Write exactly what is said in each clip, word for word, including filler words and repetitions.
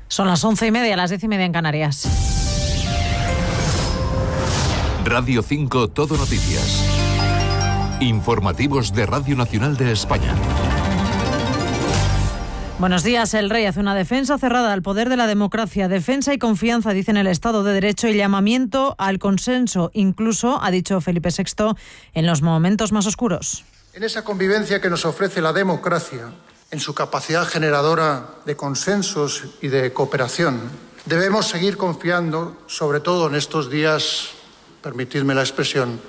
Son las once y media, las diez y media en Canarias. Radio cinco Todo Noticias. Informativos de Radio Nacional de España. Buenos días. El rey hace una defensa cerrada al poder de la democracia. Defensa y confianza, dice, en el Estado de Derecho y llamamiento al consenso, incluso, ha dicho Felipe sexto, en los momentos más oscuros. En esa convivencia que nos ofrece la democracia, en su capacidad generadora de consensos y de cooperación, debemos seguir confiando, sobre todo en estos días, permitidme la expresión,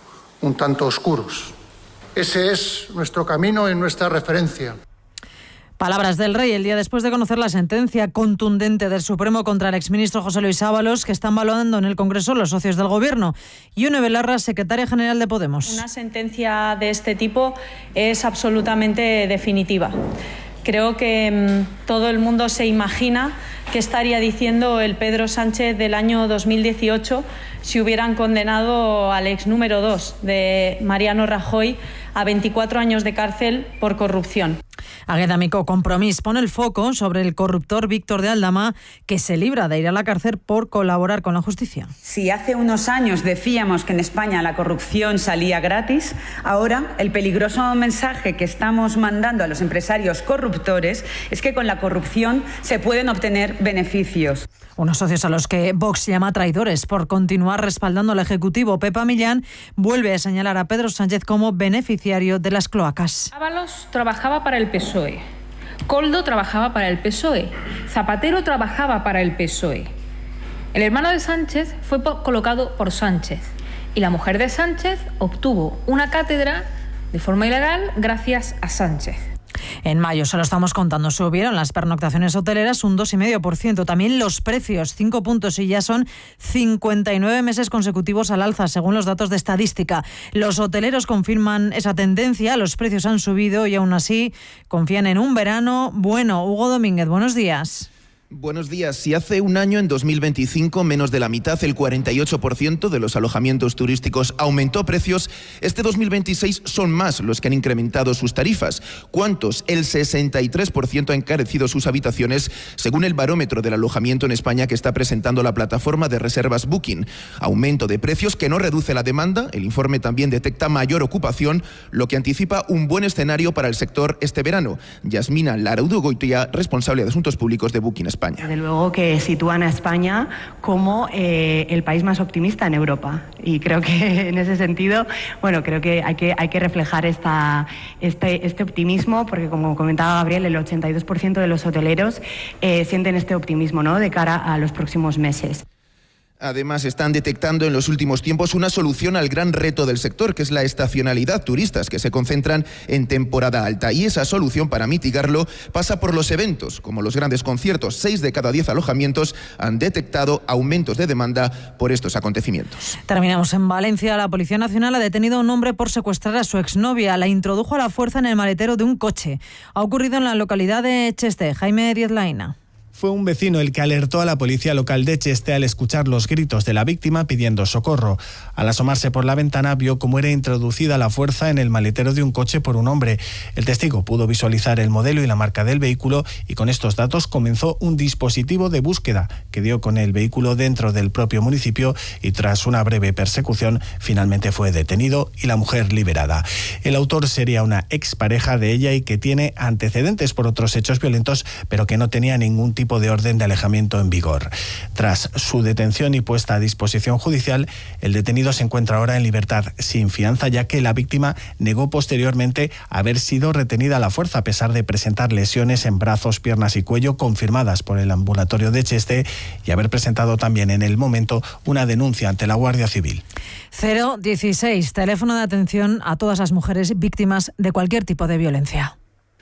un tanto oscuros. Ese es nuestro camino y nuestra referencia. Palabras del rey el día después de conocer la sentencia contundente del Supremo contra el exministro José Luis Ábalos, que están valorando en el Congreso los socios del Gobierno. Ione Belarra, secretaria general de Podemos. Una sentencia de este tipo es absolutamente definitiva. Creo que mmm, todo el mundo se imagina qué estaría diciendo el Pedro Sánchez del año dos mil dieciocho si hubieran condenado al ex número dos de Mariano Rajoy a veinticuatro años de cárcel por corrupción. Aguedamico Compromís pone el foco sobre el corruptor Víctor de Aldama, que se libra de ir a la cárcel por colaborar con la justicia. Si hace unos años decíamos que en España la corrupción salía gratis, ahora el peligroso mensaje que estamos mandando a los empresarios corruptores es que con la corrupción se pueden obtener beneficios. Unos socios a los que Vox llama traidores por continuar respaldando al Ejecutivo. Pepa Millán vuelve a señalar a Pedro Sánchez como beneficiario de las cloacas. Ábalos trabajaba para el P S O E, Koldo trabajaba para el P S O E, Zapatero trabajaba para el P S O E. El hermano de Sánchez fue colocado por Sánchez y la mujer de Sánchez obtuvo una cátedra de forma ilegal gracias a Sánchez. En mayo, se lo estamos contando, subieron las pernoctaciones hoteleras un dos coma cinco por ciento. También los precios, cinco puntos, y ya son cincuenta y nueve meses consecutivos al alza, según los datos de estadística. Los hoteleros confirman esa tendencia, los precios han subido y aún así confían en un verano bueno. Hugo Domínguez, buenos días. Buenos días. Si hace un año, en dos mil veinticinco, menos de la mitad, el cuarenta y ocho por ciento de los alojamientos turísticos aumentó precios, este dos mil veintiséis son más los que han incrementado sus tarifas. ¿Cuántos? El sesenta y tres por ciento ha encarecido sus habitaciones, según el barómetro del alojamiento en España que está presentando la plataforma de reservas Booking. Aumento de precios que no reduce la demanda. El informe también detecta mayor ocupación, lo que anticipa un buen escenario para el sector este verano. Yasmina Laraudu-Goitia, responsable de Asuntos Públicos de Booking España. Desde luego que sitúan a España como eh, el país más optimista en Europa, y creo que en ese sentido, bueno, creo que hay que, hay que reflejar esta, este, este optimismo, porque como comentaba Gabriel, el ochenta y dos por ciento de los hoteleros eh, sienten este optimismo, ¿no?, de cara a los próximos meses. Además, están detectando en los últimos tiempos una solución al gran reto del sector, que es la estacionalidad, turistas que se concentran en temporada alta. Y esa solución para mitigarlo pasa por los eventos, como los grandes conciertos. Seis de cada diez alojamientos han detectado aumentos de demanda por estos acontecimientos. Terminamos en Valencia. La Policía Nacional ha detenido a un hombre por secuestrar a su exnovia. La introdujo a la fuerza en el maletero de un coche. Ha ocurrido en la localidad de Cheste. Jaime Díez Laina. Fue un vecino el que alertó a la policía local de Cheste al escuchar los gritos de la víctima pidiendo socorro. Al asomarse por la ventana vio cómo era introducida a la fuerza en el maletero de un coche por un hombre. El testigo pudo visualizar el modelo y la marca del vehículo y con estos datos comenzó un dispositivo de búsqueda que dio con el vehículo dentro del propio municipio y tras una breve persecución finalmente fue detenido y la mujer liberada. El autor sería una expareja de ella y que tiene antecedentes por otros hechos violentos, pero que no tenía ningún tipo de orden de alejamiento en vigor. Tras su detención y puesta a disposición judicial, el detenido se encuentra ahora en libertad sin fianza, ya que la víctima negó posteriormente haber sido retenida a la fuerza a pesar de presentar lesiones en brazos, piernas y cuello confirmadas por el ambulatorio de Cheste y haber presentado también en el momento una denuncia ante la Guardia Civil. cero dieciséis, teléfono de atención a todas las mujeres víctimas de cualquier tipo de violencia.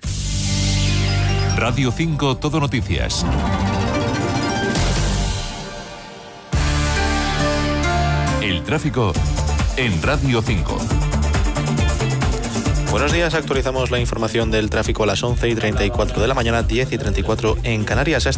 Radio cinco Todo Noticias. El tráfico en Radio cinco. Buenos días, actualizamos la información del tráfico a las once y treinta y cuatro de la mañana, diez y treinta y cuatro en Canarias.